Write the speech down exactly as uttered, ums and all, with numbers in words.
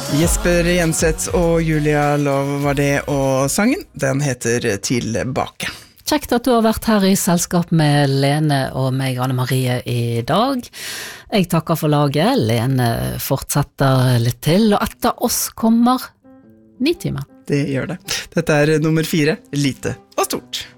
Jesper Jenseth og Julia Lov var det, og sangen, den heter Tilbake. Kjekt at du har vært her i selskap med Lene og meg, Anne Marie, i dag. Jeg takker for laget. Lene fortsetter litt til, og etter oss kommer Nitimen. Det gjør det. Dette er nummer fire, Lite og Stort.